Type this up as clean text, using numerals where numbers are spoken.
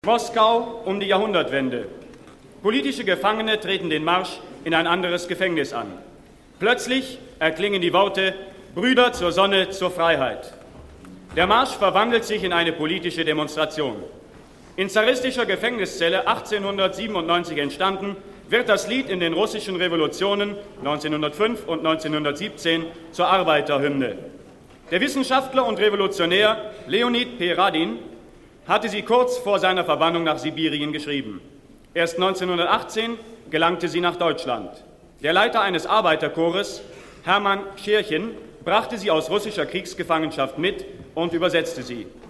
Moskau um die Jahrhundertwende. Politische Gefangene treten den Marsch in ein anderes Gefängnis an. Plötzlich erklingen die Worte „Brüder zur Sonne, zur Freiheit". Der Marsch verwandelt sich in eine politische Demonstration. In zaristischer Gefängniszelle 1897 entstanden, wird das Lied in den russischen Revolutionen 1905 und 1917 zur Arbeiterhymne. Der Wissenschaftler und Revolutionär Leonid Peradin hatte sie kurz vor seiner Verbannung nach Sibirien geschrieben. Erst 1918 gelangte sie nach Deutschland. Der Leiter eines Arbeiterchores, Hermann Scherchen, brachte sie aus russischer Kriegsgefangenschaft mit und übersetzte sie.